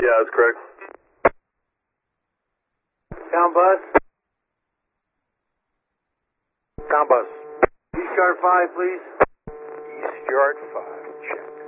Yeah, that's correct. Town bus. Town bus. East Yard 5, please. East Yard 5.